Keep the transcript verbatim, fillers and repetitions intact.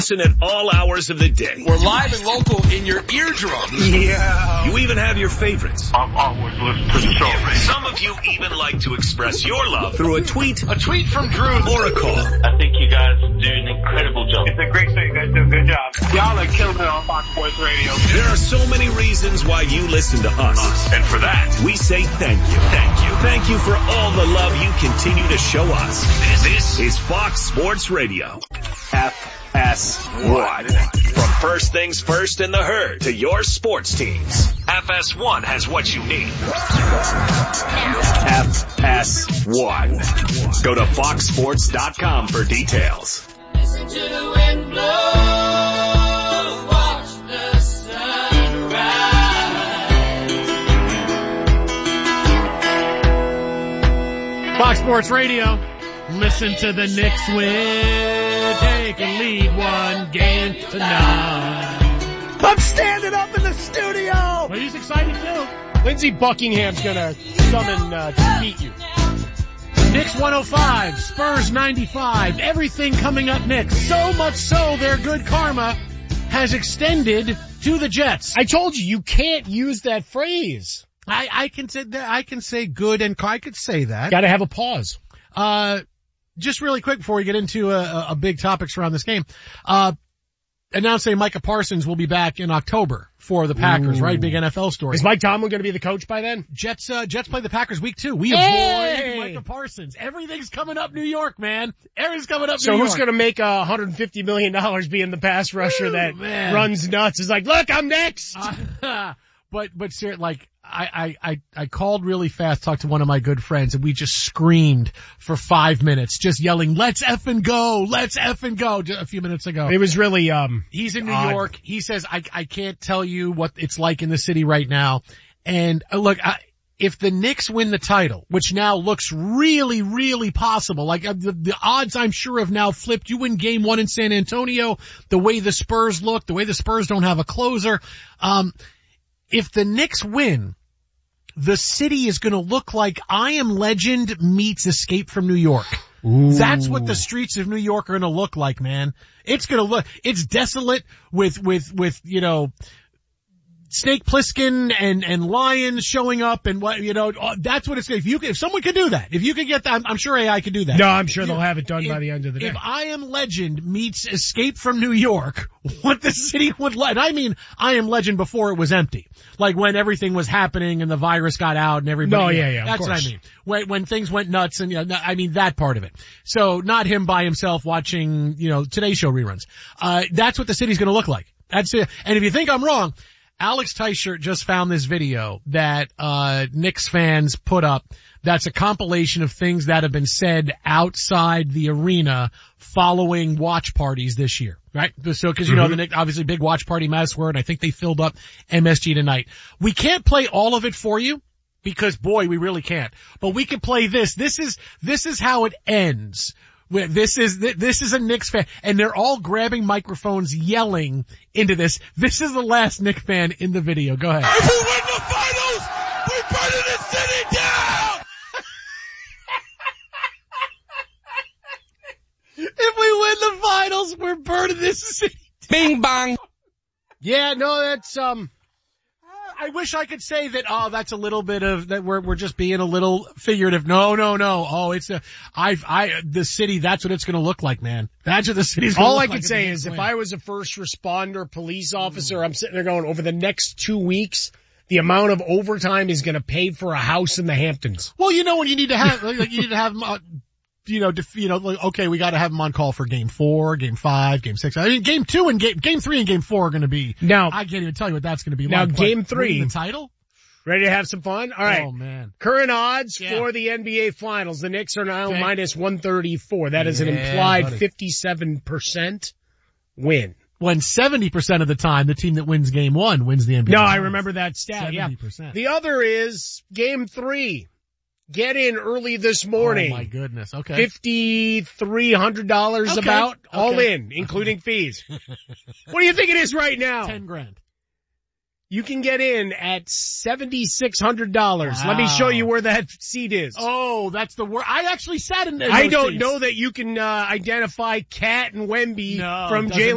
Listen at all hours of the day. We're live and local in your eardrums. Yeah. You even have your favorites. I'm always listening to the show. Some of you even like to express your love through a tweet, A tweet from Drew, or a call. I think you guys do an incredible job. It's a great show. You guys do a good job. Y'all are killing it on Fox Sports Radio. There are so many reasons why you listen to us. And for that, we say thank you. Thank you. Thank you for all the love you continue to show us. This is Fox Sports Radio. F S one. From First Things First in the Herd to your sports teams, F S one has what you need. F S one. Go to fox sports dot com for details. Listen to the wind blow, watch the sun rise. Fox Sports Radio. Listen to the Knicks win. Take a lead one game to none. I'm standing up in the studio. Well, he's excited too. Lindsey Buckingham's gonna summon uh, to beat you. Knicks one oh five, Spurs ninety-five. Everything coming up next. So much so their good karma has extended to the Jets. I told you, you can't use that phrase. I, I can say that. I can say good and I could say that. Gotta have a pause. Uh, just really quick before we get into a, a big topics around this game, uh, announcing Micah Parsons will be back in October for the Packers, Ooh. right? Big N F L story. Is Mike Tomlin going to be the coach by then? Jets, uh, Jets play the Packers week two. We hey! avoid Micah Parsons. Everything's coming up New York, man. Everything's coming up so New York. So who's going to make uh, one hundred fifty million dollars being the pass rusher Ooh, that man. runs nuts? Is like, look, I'm next. Uh, but, but ser- like, I, I, I called really fast, talked to one of my good friends, and we just screamed for five minutes, just yelling, let's effing go, let's effing go, a few minutes ago. It was really, um, he's in New odd. York. He says, I, I can't tell you what it's like in the city right now. And uh, look, I, if the Knicks win the title, which now looks really, really possible, like uh, the, the odds I'm sure have now flipped. You win game one in San Antonio, the way the Spurs look, the way the Spurs don't have a closer. Um, if the Knicks win, the city is going to look like I Am Legend meets Escape from New York. Ooh. That's what the streets of New York are going to look like, man. It's going to look, it's desolate with, with, with, you know, Snake Plissken and, and lions showing up and what, you know, that's what it's going to, if you could, if someone could do that, if you could get that, I'm, I'm sure A I could do that. No, I'm sure if, they'll have it done if, by the end of the day. If I Am Legend meets Escape from New York, what the city would like, I mean, I Am Legend before it was empty. Like when everything was happening and the virus got out and everybody. No, yeah, yeah, That's of what I mean. When, when things went nuts and, you know, I mean, that part of it. So not him by himself watching, you know, Today Show reruns. Uh, that's what the city's going to look like. That's it. And if you think I'm wrong, Alex Teichert just found this video that, uh, Knicks fans put up. That's a compilation of things that have been said outside the arena following watch parties this year, right? So, cause you mm-hmm. know, the Knicks, obviously big watch party mess word. I think they filled up M S G tonight. We can't play all of it for you because boy, we really can't, but we can play this. This is, this is how it ends. This is, this is a Knicks fan, and they're all grabbing microphones yelling into this. This is the last Knicks fan in the video. Go ahead. If we win the finals, we're burning the city down! If we win the finals, we're burning this city down. Bing bang. Yeah, no, that's, um, I wish I could say that, oh, that's a little bit of, that we're, we're just being a little figurative. No, no, no. Oh, it's a, I, I, the city, that's what it's gonna look like, man. That's what the city's gonna All look I like. All I can say is if I was a first responder, police officer, mm. I'm sitting there going, over the next two weeks, the amount of overtime is gonna pay for a house in the Hamptons. Well, you know when you need to have, like, you need to have, uh, you know, def, you know, like, okay, we got to have them on call for game four, game five, game six. I mean, game two and game, game three and game four are going to be, now, I can't even tell you what that's going to be now like. Now game three. The title? Ready to have some fun? All right. Oh man. Current odds yeah. for the N B A finals. The Knicks are now okay. minus one thirty-four. That is yeah, an implied buddy. fifty-seven percent win. When seventy percent of the time, the team that wins game one wins the N B A No, finals. I remember that stat. seventy percent. Yeah. The other is game three. Get in early this morning. Oh my goodness. Okay. fifty-three hundred dollars okay. about, okay. all in, including fees. What do you think it is right now? Ten grand. You can get in at seventy-six hundred dollars. Wow. Let me show you where that seat is. Oh, that's the word. I actually sat in there. I don't seats. know that you can, uh, identify Cat and Wemby no, from Jalen